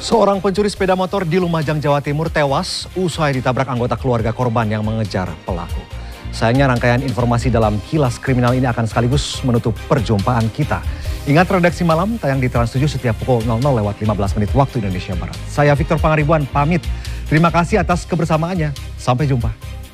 Seorang pencuri sepeda motor di Lumajang, Jawa Timur tewas usai ditabrak anggota keluarga korban yang mengejar pelaku. Sayangnya rangkaian informasi dalam Kilas Kriminal ini akan sekaligus menutup perjumpaan kita. Ingat, redaksi malam tayang di Trans 7 setiap pukul 00:15 waktu Indonesia Barat. Saya Victor Pangaribuan pamit. Terima kasih atas kebersamaannya. Sampai jumpa.